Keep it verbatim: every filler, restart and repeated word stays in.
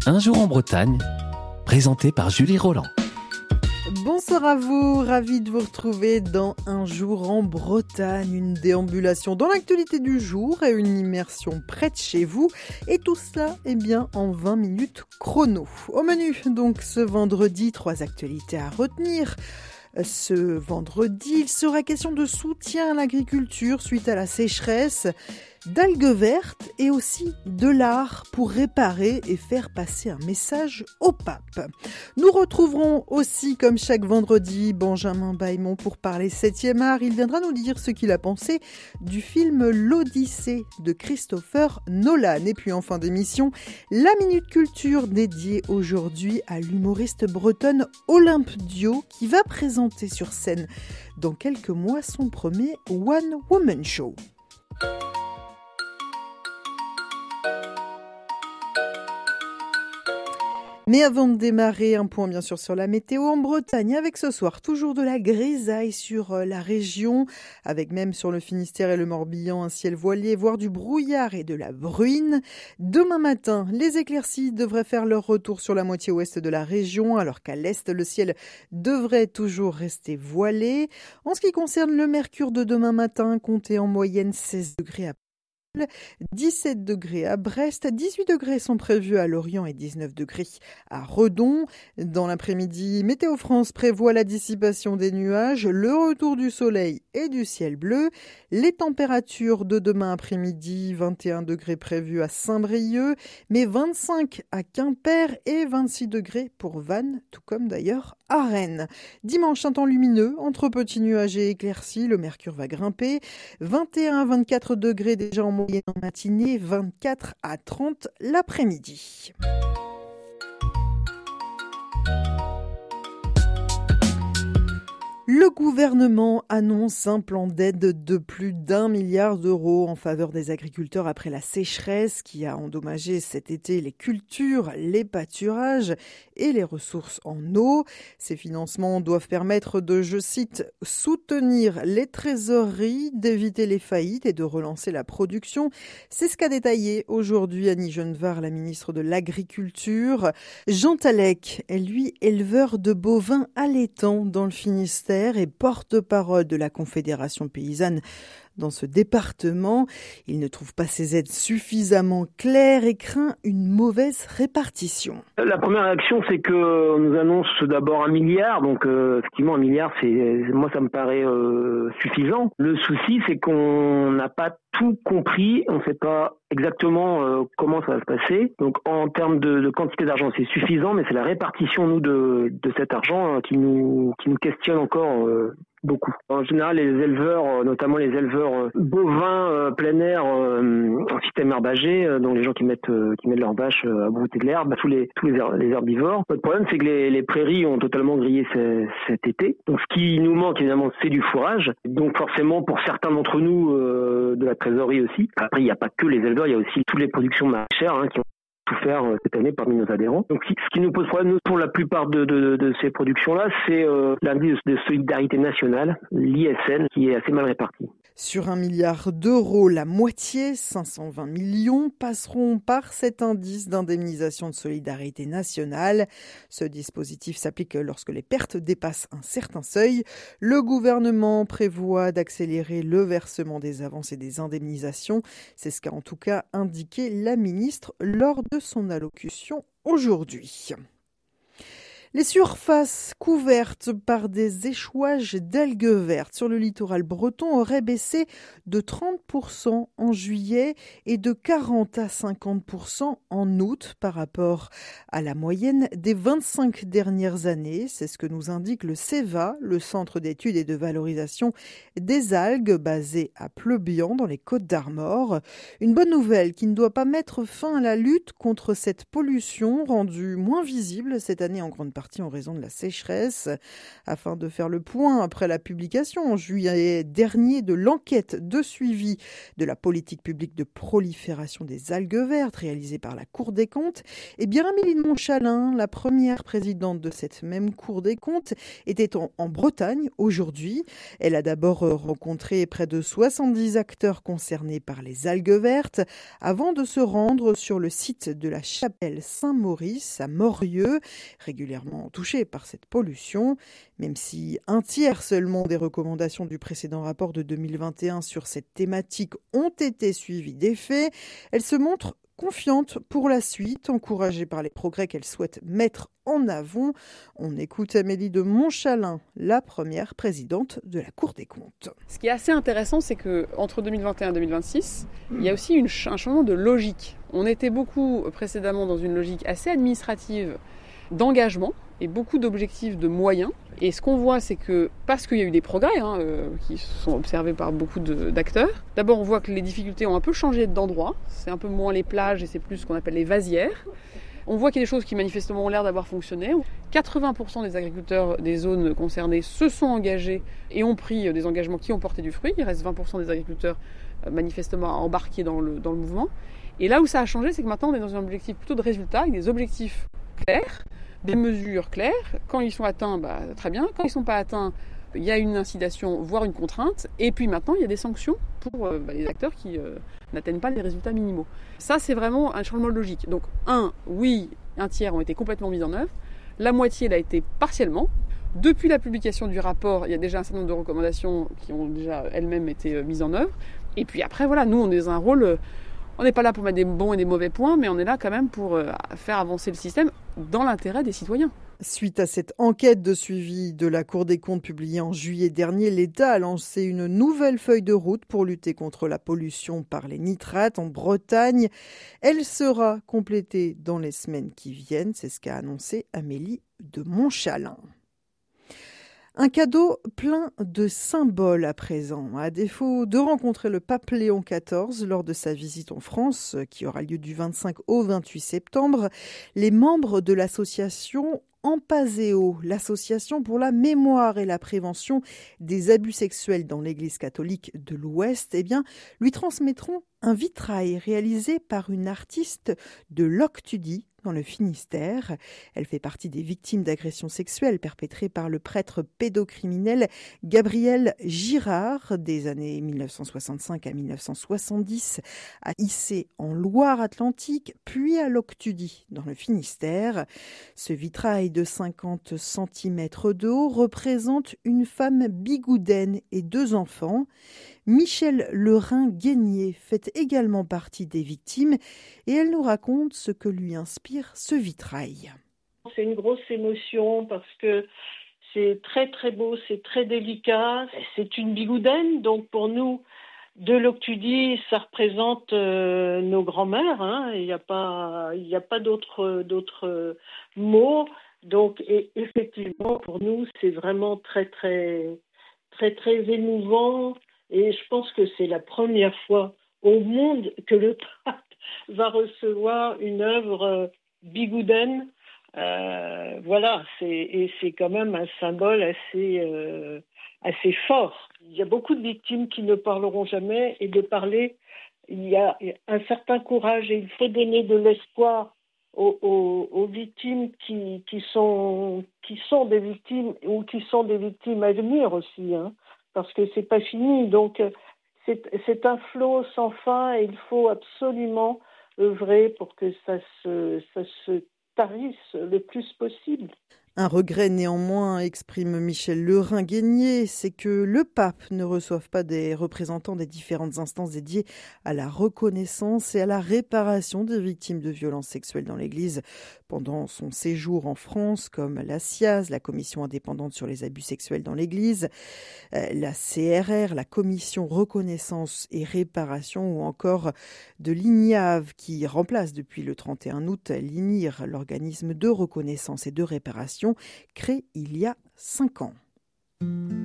Un jour en Bretagne, présenté par Julie Roland. Bonsoir à vous, ravi de vous retrouver dans Un jour en Bretagne, une déambulation dans l'actualité du jour et une immersion près de chez vous. Et tout cela, eh bien, en vingt minutes chrono. Au menu, donc, ce vendredi, trois actualités à retenir. Ce vendredi, il sera question de soutien à l'agriculture suite à la sécheresse, d'algues vertes et aussi de l'art pour réparer et faire passer un message au pape. Nous retrouverons aussi, comme chaque vendredi, Benjamin Bailmont pour parler septième art. Il viendra nous dire ce qu'il a pensé du film L'Odyssée de Christopher Nolan. Et puis en fin d'émission, la Minute Culture dédiée aujourd'hui à l'humoriste bretonne Olympe Dio qui va présenter sur scène dans quelques mois son premier One Woman Show. Mais avant de démarrer, un point bien sûr sur la météo en Bretagne, avec ce soir toujours de la grisaille sur la région, avec même sur le Finistère et le Morbihan un ciel voilé, voire du brouillard et de la bruine. Demain matin, les éclaircies devraient faire leur retour sur la moitié ouest de la région, alors qu'à l'est, le ciel devrait toujours rester voilé. En ce qui concerne le mercure de demain matin, comptez en moyenne seize degrés à dix-sept degrés à Brest, dix-huit degrés sont prévus à Lorient et dix-neuf degrés à Redon. Dans l'après-midi, Météo France prévoit la dissipation des nuages, le retour du soleil et du ciel bleu. Les températures de demain après-midi, vingt et un degrés prévus à Saint-Brieuc, mais vingt-cinq à Quimper et vingt-six degrés pour Vannes, tout comme d'ailleurs à Rennes. Dimanche, un temps lumineux, entre petits nuages et éclaircies, le mercure va grimper, vingt et un à vingt-quatre degrés déjà en moyenne en matinée, vingt-quatre à trente l'après-midi. Le gouvernement annonce un plan d'aide de plus d'un milliard d'euros en faveur des agriculteurs après la sécheresse qui a endommagé cet été les cultures, les pâturages et les ressources en eau. Ces financements doivent permettre de, je cite, soutenir les trésoreries, d'éviter les faillites et de relancer la production. C'est ce qu'a détaillé aujourd'hui Annie Genevard, la ministre de l'Agriculture. Jean Talec est lui éleveur de bovins allaitants dans le Finistère et porte-parole de la Confédération paysanne dans ce département. Il ne trouve pas ces aides suffisamment claires et craint une mauvaise répartition. La première réaction, c'est qu'on nous annonce d'abord un milliard. Donc, euh, effectivement, un milliard, c'est, moi, ça me paraît euh, suffisant. Le souci, c'est qu'on n'a pas tout compris. On ne sait pas exactement euh, comment ça va se passer. Donc, en termes de, de quantité d'argent, c'est suffisant, mais c'est la répartition, nous, de, de cet argent euh, qui nous qui nous questionne encore euh, beaucoup. En général, les éleveurs, notamment les éleveurs bovins euh, plein air euh, en système herbagé, euh, donc les gens qui mettent euh, qui mettent leurs vaches euh, à brouter de l'herbe, tous les tous les, her- les herbivores. Le problème, c'est que les, les prairies ont totalement grillé ce- cet été. Donc, ce qui nous manque évidemment, c'est du fourrage. Donc, forcément, pour certains d'entre nous, euh, de la trésorerie aussi. Après, il n'y a pas que les éleveurs, il y a aussi toutes les productions maraîchères hein, qui ont souffert euh, cette année parmi nos adhérents. Donc, ce qui nous pose problème, nous, pour la plupart de, de, de ces productions-là, c'est euh, l'indice de solidarité nationale, l'I S N, qui est assez mal réparti. Sur un milliard d'euros, la moitié, cinq cent vingt millions, passeront par cet indice d'indemnisation de solidarité nationale. Ce dispositif s'applique lorsque les pertes dépassent un certain seuil. Le gouvernement prévoit d'accélérer le versement des avances et des indemnisations. C'est ce qu'a en tout cas indiqué la ministre lors de son allocution aujourd'hui. Les surfaces couvertes par des échouages d'algues vertes sur le littoral breton auraient baissé de trente pour cent en juillet et de quarante à cinquante pour cent en août par rapport à la moyenne des vingt-cinq dernières années. C'est ce que nous indique le CEVA, le Centre d'études et de valorisation des algues basé à Pleubian dans les Côtes-d'Armor. Une bonne nouvelle qui ne doit pas mettre fin à la lutte contre cette pollution rendue moins visible cette année en grande partie partie en raison de la sécheresse. Afin de faire le point après la publication en juillet dernier de l'enquête de suivi de la politique publique de prolifération des algues vertes réalisée par la Cour des comptes, eh bien Amélie de Montchalin, la première présidente de cette même Cour des comptes, était en, en Bretagne aujourd'hui. Elle a d'abord rencontré près de soixante-dix acteurs concernés par les algues vertes avant de se rendre sur le site de la chapelle Saint-Maurice à Morieux, régulièrement touché par cette pollution. Même si un tiers seulement des recommandations du précédent rapport de deux mille vingt et un sur cette thématique ont été suivies d'effet, elle se montre confiante pour la suite, encouragée par les progrès qu'elle souhaite mettre en avant. On écoute Amélie de Montchalin, la première présidente de la Cour des comptes. Ce qui est assez intéressant, c'est qu'entre deux mille vingt et un et deux mille vingt-six, il y a aussi une, un changement de logique. On était beaucoup précédemment dans une logique assez administrative d'engagement et beaucoup d'objectifs de moyens. Et ce qu'on voit, c'est que, parce qu'il y a eu des progrès hein, euh, qui sont observés par beaucoup de, d'acteurs, d'abord on voit que les difficultés ont un peu changé d'endroit. C'est un peu moins les plages et c'est plus ce qu'on appelle les vasières. On voit qu'il y a des choses qui manifestement ont l'air d'avoir fonctionné. quatre-vingts pour cent des agriculteurs des zones concernées se sont engagés et ont pris des engagements qui ont porté du fruit. Il reste vingt pour cent des agriculteurs manifestement embarqués dans le, dans le mouvement. Et là où ça a changé, c'est que maintenant on est dans un objectif plutôt de résultat, avec des objectifs clairs, des mesures claires. Quand ils sont atteints, bah, très bien. Quand ils ne sont pas atteints, il y a une incitation, voire une contrainte. Et puis maintenant, il y a des sanctions pour euh, bah, les acteurs qui euh, n'atteignent pas les résultats minimaux. Ça, c'est vraiment un changement de logique. Donc, un, oui, un tiers ont été complètement mis en œuvre. La moitié l'a été partiellement. Depuis la publication du rapport, il y a déjà un certain nombre de recommandations qui ont déjà elles-mêmes été euh, mises en œuvre. Et puis après, voilà, nous, on est dans un rôle... Euh, On n'est pas là pour mettre des bons et des mauvais points, mais on est là quand même pour faire avancer le système dans l'intérêt des citoyens. Suite à cette enquête de suivi de la Cour des comptes publiée en juillet dernier, l'État a lancé une nouvelle feuille de route pour lutter contre la pollution par les nitrates en Bretagne. Elle sera complétée dans les semaines qui viennent, c'est ce qu'a annoncé Amélie de Montchalin. Un cadeau plein de symboles à présent. À défaut de rencontrer le pape Léon quatorze lors de sa visite en France, qui aura lieu du vingt-cinq au vingt-huit septembre, les membres de l'association Ampaseo, l'association pour la mémoire et la prévention des abus sexuels dans l'Église catholique de l'Ouest, eh bien, lui transmettront un vitrail réalisé par une artiste de Loctudie, dans le Finistère. Elle fait partie des victimes d'agressions sexuelles perpétrées par le prêtre pédocriminel Gabriel Girard des années mille neuf cent soixante-cinq à mille neuf cent soixante-dix à Issé en Loire-Atlantique, puis à Loctudie dans le Finistère. Ce vitrail de cinquante centimètres de haut représente une femme bigoudaine et deux enfants. Michèle Lerin-Guénier fait également partie des victimes et elle nous raconte ce que lui inspire ce vitrail. C'est une grosse émotion parce que c'est très très beau, c'est très délicat. C'est une bigoudaine, donc pour nous, de Loctudie, ça représente euh, nos grands-mères. Hein. Il n'y a pas, il n'y a pas d'autres, d'autres mots. Donc et effectivement, pour nous, c'est vraiment très très très très émouvant. Et je pense que c'est la première fois au monde que le pape va recevoir une œuvre bigoudaine. Euh, voilà, c'est, et c'est quand même un symbole assez, euh, assez fort. Il y a beaucoup de victimes qui ne parleront jamais, et de parler, il y a un certain courage et il faut donner de l'espoir aux, aux, aux victimes qui, qui, sont, qui sont des victimes ou qui sont des victimes à venir aussi, hein. Parce que c'est pas fini, donc c'est, c'est un flot sans fin et il faut absolument œuvrer pour que ça se, ça se tarisse le plus possible. Un regret néanmoins, exprime Michèle Lerin-Guénier, c'est que le pape ne reçoive pas des représentants des différentes instances dédiées à la reconnaissance et à la réparation des victimes de violences sexuelles dans l'Église pendant son séjour en France, comme la C I A Z, la Commission indépendante sur les abus sexuels dans l'Église, la C R R, la Commission reconnaissance et réparation, ou encore de l'I N I A V, qui remplace depuis le trente et un août l'I N I R, l'organisme de reconnaissance et de réparation créé il y a cinq ans.